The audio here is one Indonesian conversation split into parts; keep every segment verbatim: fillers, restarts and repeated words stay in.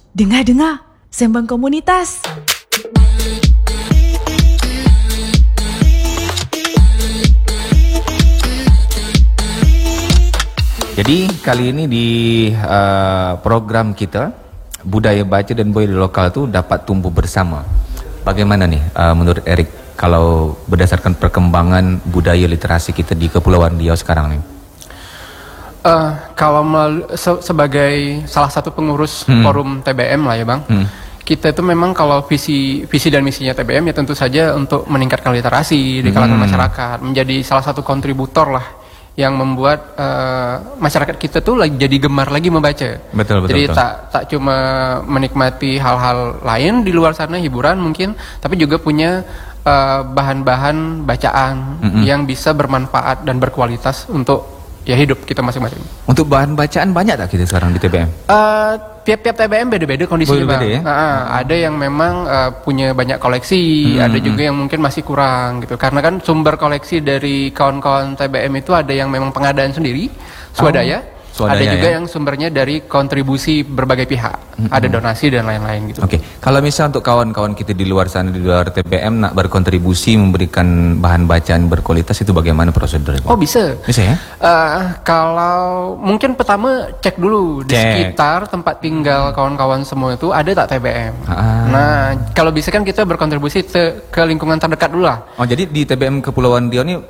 Dengar-dengar, sembang komunitas. Jadi kali ini di uh, program kita, budaya baca dan budaya lokal itu dapat tumbuh bersama. Bagaimana nih uh, menurut Erik kalau berdasarkan perkembangan budaya literasi kita di Kepulauan Riau sekarang nih? Uh, kalau melalui, se sebagai salah satu pengurus hmm. forum T B M lah ya Bang, hmm. kita itu memang kalau visi visi dan misinya T B M ya tentu saja untuk meningkatkan literasi di kalangan hmm. masyarakat, menjadi salah satu kontributor lah yang membuat uh, masyarakat kita tuh lagi jadi gemar lagi membaca. Betul, betul, jadi betul. tak tak cuma menikmati hal-hal lain di luar sana, hiburan mungkin, tapi juga punya bahan-bahan uh, bacaan mm-hmm. yang bisa bermanfaat dan berkualitas untuk ya hidup kita masing-masing. Untuk bahan bacaan banyak tak kita sekarang di T B M? Uh, tiap-tiap T B M beda-beda kondisinya Bang. Ya? Nah, hmm. Ada yang memang uh, punya banyak koleksi, hmm. ada juga yang mungkin masih kurang gitu. Karena kan sumber koleksi dari kawan-kawan T B M itu ada yang memang pengadaan sendiri, swadaya. Oh. Swadaya, ada juga ya? Yang sumbernya dari kontribusi berbagai pihak, mm-hmm. ada donasi dan lain-lain gitu. Oke, okay. Kalau misal untuk kawan-kawan kita di luar sana, di luar T B M nak berkontribusi memberikan bahan bacaan berkualitas, itu bagaimana prosedurnya? Oh bisa, bisa ya? Uh, kalau mungkin pertama cek dulu di cek. sekitar tempat tinggal kawan-kawan semua itu ada tak T B M. Ah. Nah, kalau bisa kan kita berkontribusi te, ke lingkungan terdekat dulu lah. Oh jadi di T B M Kepulauan Riau ini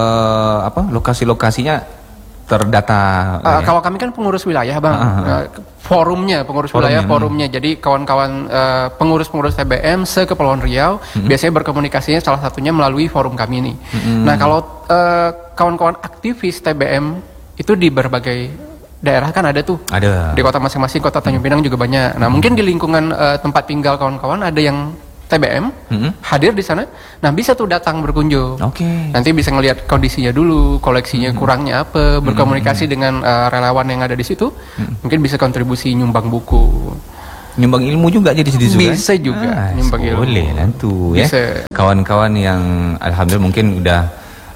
uh, apa lokasi-lokasinya terdata? Uh, ya? Kalau kami kan pengurus wilayah Bang, uh, uh, uh. forumnya, pengurus forumnya, wilayah, forumnya. Jadi kawan-kawan uh, pengurus-pengurus T B M se-Kepulauan Riau mm-hmm. biasanya berkomunikasinya salah satunya melalui forum kami ini. Mm-hmm. Nah kalau uh, kawan-kawan aktivis T B M itu di berbagai daerah kan ada tuh. Ada. Di kota masing-masing, kota Tanjung Pinang juga banyak. Nah mm-hmm. mungkin di lingkungan uh, tempat tinggal kawan-kawan ada yang T B M mm-hmm. hadir di sana, nah bisa tuh datang berkunjung. Oke. Okay. Nanti bisa ngelihat kondisinya dulu, koleksinya mm-hmm. kurangnya apa, berkomunikasi mm-hmm. dengan uh, relawan yang ada di situ, mm-hmm. mungkin bisa kontribusi nyumbang buku, nyumbang ilmu juga jadi situ juga. Bisa juga ah, nyumbang ilmu. Boleh lah tuh ya. Kawan-kawan yang alhamdulillah mungkin udah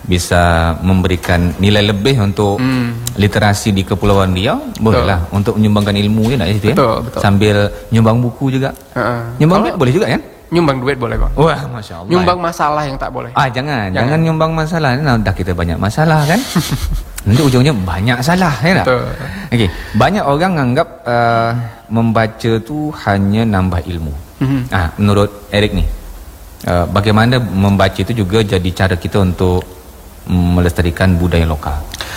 bisa memberikan nilai lebih untuk mm. literasi di Kepulauan Riau, bolehlah untuk menyumbangkan ilmu ya, nak, itu ya. Betul, betul. Sambil nyumbang buku juga. Uh-uh. Nyumbang duit boleh juga kan? Nyumbang duit boleh Bang. Wah, masya Allah. Nyumbang masalah yang tak boleh. Ah jangan, jangan, jangan nyumbang masalah. Nah, udah kita banyak masalah kan. Nanti ujungnya banyak salah ya tak? Okey, banyak orang anggap uh, membaca tu hanya nambah ilmu. Mm-hmm. Ah, menurut Erik nih, uh, bagaimana membaca itu juga jadi cara kita untuk melestarikan budaya lokal?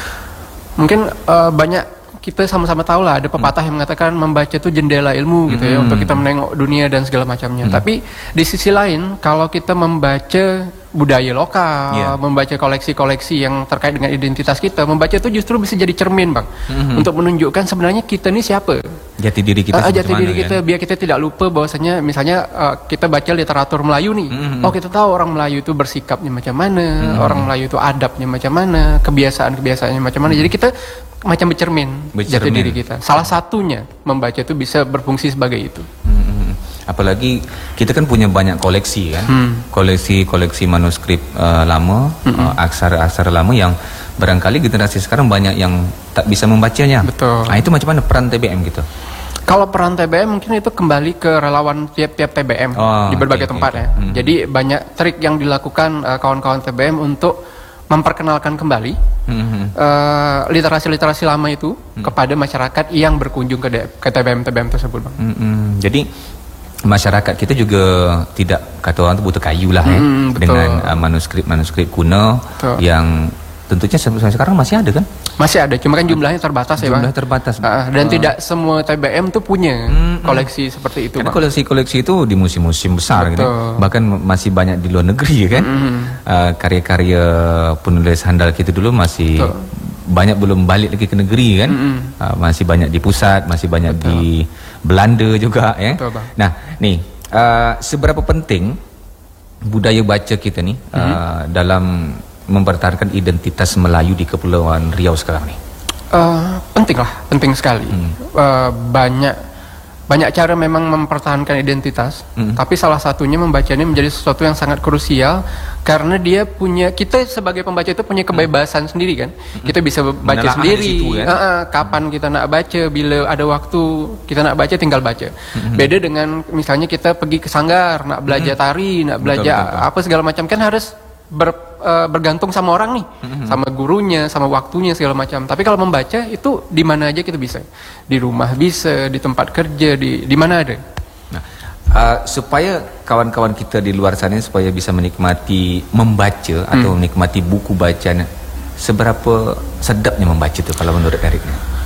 Mungkin uh, banyak. Kita sama-sama tahu lah ada pepatah hmm. yang mengatakan membaca itu jendela ilmu gitu ya, hmm. untuk kita menengok dunia dan segala macamnya. Hmm. Tapi di sisi lain kalau kita membaca budaya lokal, yeah. membaca koleksi-koleksi yang terkait dengan identitas kita, membaca itu justru bisa jadi cermin Bang, hmm. untuk menunjukkan sebenarnya kita ini siapa. Jati diri kita. Uh, jati diri kita, kan? Biar kita tidak lupa bahwasanya misalnya uh, kita baca literatur Melayu nih, hmm. oh kita tahu orang Melayu itu bersikapnya macam mana, hmm. orang Melayu itu adabnya macam mana, kebiasaan-kebiasaannya macam mana. Jadi kita macam bercermin, bercermin jati diri kita. Salah satunya membaca itu bisa berfungsi sebagai itu. Hmm. Apalagi kita kan punya banyak koleksi kan, hmm. koleksi-koleksi manuskrip uh, lama, hmm. uh, aksara-aksara lama yang barangkali generasi sekarang banyak yang tak bisa membacanya. Betul. Nah itu macam mana peran T B M gitu? Kalau peran T B M mungkin itu kembali ke relawan tiap-tiap T B M oh, di berbagai okay, tempat okay. ya. Hmm. Jadi banyak trik yang dilakukan uh, kawan-kawan T B M untuk memperkenalkan kembali mm-hmm. uh, literasi-literasi lama itu mm-hmm. kepada masyarakat yang berkunjung ke, de- ke T B M-T B M tersebut Bang. Mm-hmm. Jadi masyarakat kita juga tidak, kata orang itu butuh kayu lah ya, mm, dengan uh, manuskrip-manuskrip kuno betul. Yang tentunya sampai sekarang masih ada kan? Masih ada, cuma kan jumlahnya terbatas ya Bang. Jumlah terbatas. Uh, dan uh, tidak semua T B M tuh punya mm, koleksi mm. seperti itu. Karena koleksi-koleksi itu di musim-musim besar gitu. Bahkan masih banyak di luar negeri kan. Mm. Uh, karya-karya penulis handal kita dulu masih betul. Banyak belum balik lagi ke negeri kan. Mm. Uh, masih banyak di pusat, masih banyak betul. Di Belanda juga ya. Betul, Bang. Nah, nih uh, seberapa penting budaya baca kita nih mm. uh, dalam mempertahankan identitas Melayu di Kepulauan Riau sekarang nih? Uh, penting lah, penting sekali. Hmm. Uh, banyak banyak cara memang mempertahankan identitas, hmm. tapi salah satunya membaca ini menjadi sesuatu yang sangat krusial karena dia punya, kita sebagai pembaca itu punya kebebasan hmm. sendiri kan, hmm. kita bisa baca Menelaah sendiri, situ, kan? uh, uh, kapan kita nak baca, bila ada waktu kita nak baca tinggal baca. Hmm. Beda dengan misalnya kita pergi ke sanggar nak belajar tari, nak belajar betul, betul. apa segala macam kan harus ber, uh, bergantung sama orang nih, mm-hmm. sama gurunya, sama waktunya segala macam. Tapi kalau membaca itu di mana aja kita bisa, di rumah bisa, di tempat kerja, di di mana ada. Nah, uh, supaya kawan-kawan kita di luar sana supaya bisa menikmati membaca atau hmm. menikmati buku bacaan, seberapa sedapnya membaca itu kalau menurut Eric?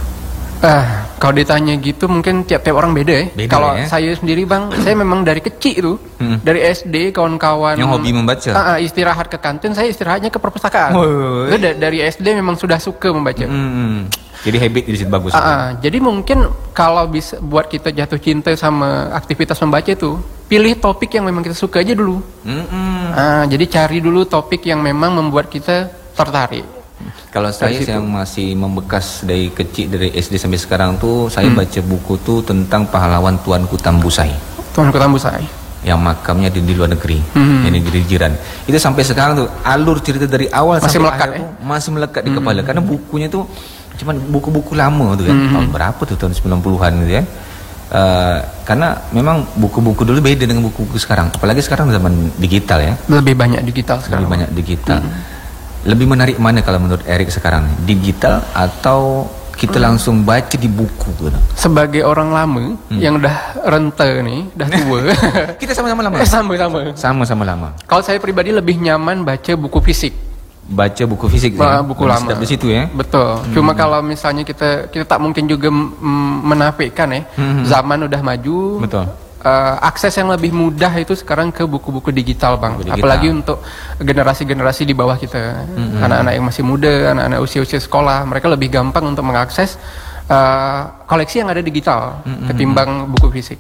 Ah, kalau ditanya gitu mungkin tiap-tiap orang beda ya. Beda, kalau ya? Saya sendiri bang, saya memang dari kecil itu, hmm. dari S D kawan-kawan yang hobi membaca. Ah, ah, istirahat ke kantin, saya istirahatnya ke perpustakaan. Oh, itu da- dari S D memang sudah suka membaca. Hmm. Jadi habit di situ bagus. Ah, ah, jadi mungkin kalau bisa buat kita jatuh cinta sama aktivitas membaca itu, pilih topik yang memang kita suka aja dulu. Hmm. Ah, jadi cari dulu topik yang memang membuat kita tertarik. Kalau saya yang masih membekas dari kecil, dari S D sampai sekarang tuh saya hmm. baca buku tuh tentang pahlawan Tuanku Tambusai. Tuanku Tambusai yang makamnya di, di luar negeri, hmm. di negeri jiran. Itu sampai sekarang tuh alur cerita dari awal masih sampai melekat, akhir eh? masih melekat hmm. di kepala karena bukunya tuh cuman buku-buku lama tuh kan. Hmm. Tahun berapa tuh, tahun sembilan puluhan gitu ya. Uh, karena memang buku-buku dulu beda dengan buku-buku sekarang. Apalagi sekarang zaman digital ya. Lebih banyak digital sekarang. Lebih banyak digital. Hmm. Lebih menarik mana kalau menurut Eric sekarang? Digital atau kita langsung baca di buku gitu? Sebagai orang lama hmm. yang udah renta nih, udah tua. Kita sama-sama lama. Eh, sama-sama. Sama-sama lama. Kalau saya pribadi lebih nyaman baca buku fisik. Baca buku fisik bah, ya? Buku Masih lama. Di situ ya. Betul. Hmm. Cuma kalau misalnya kita kita tak mungkin juga mm, menafikan ya. Hmm. Zaman udah maju. Betul. Uh, akses yang lebih mudah itu sekarang ke buku-buku digital bang, buku digital. Apalagi untuk generasi-generasi di bawah kita, mm-hmm. anak-anak yang masih muda, anak-anak usia-usia sekolah, mereka lebih gampang untuk mengakses uh, koleksi yang ada digital mm-hmm. ketimbang buku fisik.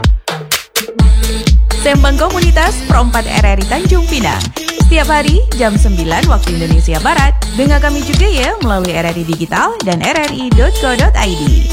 Sembang Komunitas Perempat R R I Tanjung Pinang. Setiap hari jam sembilan waktu Indonesia Barat. Dengar kami juga ya melalui R R I Digital dan r r i dot co dot i d.